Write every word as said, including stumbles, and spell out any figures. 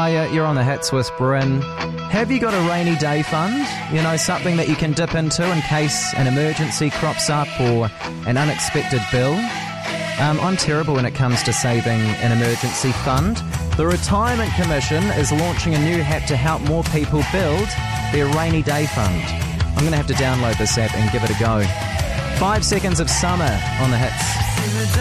are you? You're on the Hits Whisperer. And have you got a rainy day fund? You know, something that you can dip into in case an emergency crops up or an unexpected bill? Um, I'm terrible when it comes to saving an emergency fund. The Retirement Commission is launching a new app to help more people build their rainy day fund. I'm going to have to download this app and give it a go. Five seconds of summer on the Hits.